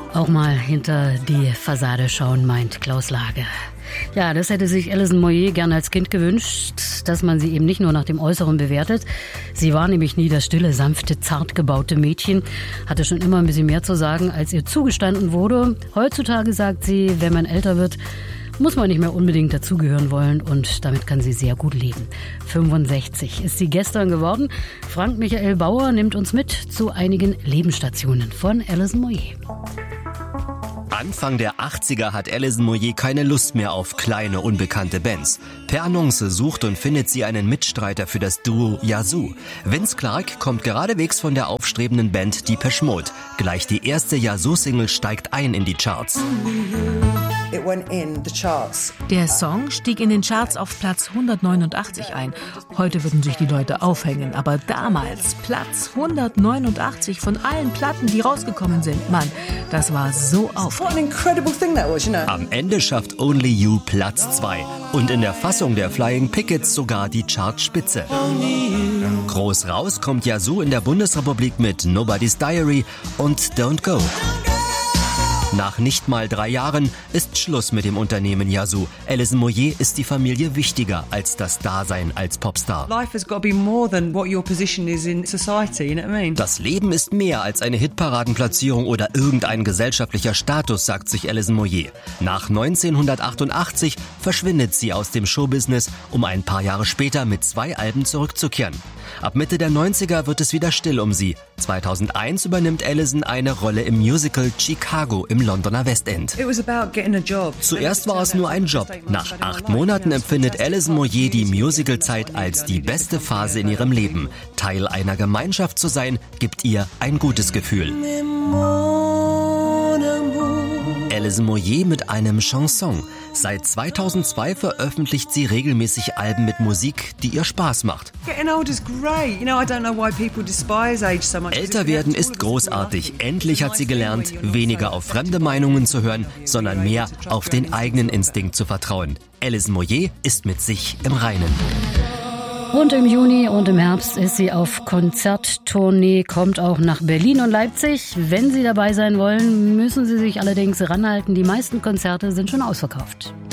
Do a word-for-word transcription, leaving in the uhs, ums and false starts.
Auch mal hinter die Fassade schauen, meint Klaus Lage. Ja, das hätte sich Alison Moyet gern als Kind gewünscht, dass man sie eben nicht nur nach dem Äußeren bewertet. Sie war nämlich nie das stille, sanfte, zart gebaute Mädchen, hatte schon immer ein bisschen mehr zu sagen, als ihr zugestanden wurde. Heutzutage sagt sie, wenn man älter wird, muss man nicht mehr unbedingt dazugehören wollen und damit kann sie sehr gut leben. fünfundsechzig ist sie gestern geworden. Frank Michael Bauer nimmt uns mit zu einigen Lebensstationen von Alison Moyet. Anfang der achtziger hat Alison Moyet keine Lust mehr auf kleine, unbekannte Bands. Per Annonce sucht und findet sie einen Mitstreiter für das Duo Yazoo. Vince Clarke kommt geradewegs von der aufstrebenden Band Depeche Mode. Gleich die erste Yazoo-Single steigt ein in die Charts. It went in the charts. Der Song stieg in den Charts auf Platz hundertneunundachtzig ein. Heute würden sich die Leute aufhängen, aber damals Platz hundertneunundachtzig von allen Platten, die rausgekommen sind. Mann, das war so aufregend. What an incredible thing that was, you know. Am Ende schafft Only You Platz zwei und in der Fassung der Flying Pickets sogar die Chartspitze. Groß raus kommt Yazoo in der Bundesrepublik mit Nobody's Diary und Don't Go. Nach nicht mal drei Jahren ist Schluss mit dem Unternehmen Yazoo. Alison Moyet ist die Familie wichtiger als das Dasein als Popstar. Life has got to be more than what your position is in society, you know what I mean? Das Leben ist mehr als eine Hitparadenplatzierung oder irgendein gesellschaftlicher Status, sagt sich Alison Moyet. Nach neunzehnhundertachtundachtzig verschwindet sie aus dem Showbusiness, um ein paar Jahre später mit zwei Alben zurückzukehren. Ab Mitte der neunziger wird es wieder still um sie. zweitausendeins übernimmt Alison eine Rolle im Musical Chicago im Londoner Westend. It was about getting a job. Zuerst war es nur ein Job. Nach acht Monaten empfindet Alison Moyet die Musicalzeit als die beste Phase in ihrem Leben. Teil einer Gemeinschaft zu sein, gibt ihr ein gutes Gefühl. Alison Moyet mit einem Chanson. Seit zweitausendzwei veröffentlicht sie regelmäßig Alben mit Musik, die ihr Spaß macht. Älter werden ist großartig. Endlich hat sie gelernt, weniger auf fremde Meinungen zu hören, sondern mehr auf den eigenen Instinkt zu vertrauen. Alison Moyet ist mit sich im Reinen. Und im Juni und im Herbst ist sie auf Konzerttournee, kommt auch nach Berlin und Leipzig. Wenn Sie dabei sein wollen, müssen Sie sich allerdings ranhalten. Die meisten Konzerte sind schon ausverkauft.